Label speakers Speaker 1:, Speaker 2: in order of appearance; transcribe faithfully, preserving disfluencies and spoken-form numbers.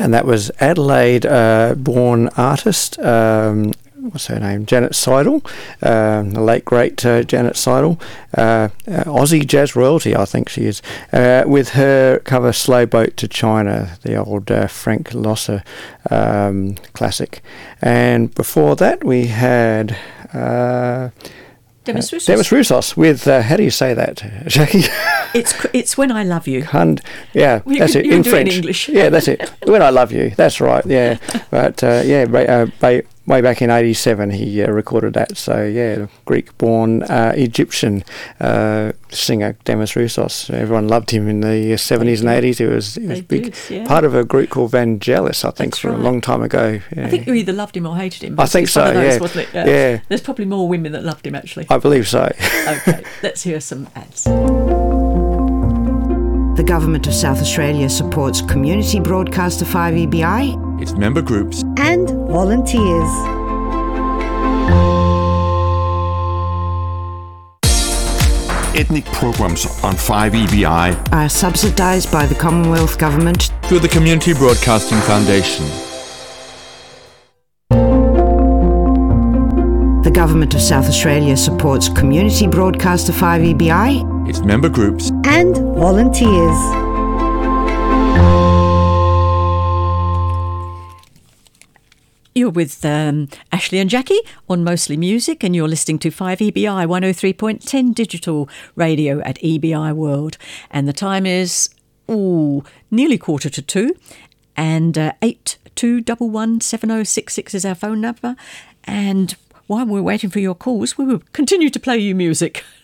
Speaker 1: and that was Adelaide-born uh, artist. Um, What's her name? Janet Seidel, uh, the late great uh, Janet Seidel, uh, uh, Aussie jazz royalty, I think she is, uh, with her cover "Slow Boat to China," the old uh, Frank Loesser um, classic. And before that, we had uh,
Speaker 2: Demis Roussos.
Speaker 1: Demis Roussos with uh, how do you say that, Jackie?
Speaker 2: It's it's When I Love You.
Speaker 1: Cund, yeah,
Speaker 2: you
Speaker 1: that's
Speaker 2: can,
Speaker 1: it.
Speaker 2: You
Speaker 1: In
Speaker 2: do
Speaker 1: French,
Speaker 2: it in English.
Speaker 1: Yeah, that's it. When I Love You. That's right. Yeah, but uh, yeah, uh, by, way back in eighty-seven, he uh, recorded that. So yeah, Greek-born uh, Egyptian uh, singer Demis Roussos. Everyone loved him in the seventies and eighties. He was he was
Speaker 2: They
Speaker 1: big,
Speaker 2: did, yeah.
Speaker 1: part of a group called Vangelis, I think,
Speaker 2: That's
Speaker 1: from
Speaker 2: right.
Speaker 1: a long time ago. Yeah.
Speaker 2: I think you either loved him or hated him.
Speaker 1: I think
Speaker 2: It's one
Speaker 1: so.
Speaker 2: of those,
Speaker 1: Yeah,
Speaker 2: wasn't it?
Speaker 1: yeah.
Speaker 2: There's probably more women that loved him actually.
Speaker 1: I believe so.
Speaker 2: Okay, let's hear some ads.
Speaker 3: The Government of South Australia supports community broadcaster five E B I
Speaker 4: its member groups
Speaker 5: and volunteers.
Speaker 4: Ethnic programs on five E B I
Speaker 3: are subsidised by the Commonwealth Government
Speaker 4: through the Community Broadcasting Foundation.
Speaker 3: The Government of South Australia supports community broadcaster five E B I,
Speaker 4: its member groups
Speaker 5: and volunteers.
Speaker 2: You're with um, Ashley and Jackie on Mostly Music, and you're listening to five E B I one oh three point one oh digital radio at E B I World. And the time is ooh, nearly quarter to two, and uh, eight two one one seven oh six six is our phone number. And while we're waiting for your calls, we will continue to play you music.